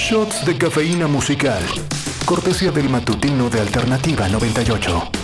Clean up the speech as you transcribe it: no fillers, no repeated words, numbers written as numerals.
Shots de cafeína musical. Cortesía del matutino de Alternativa 98.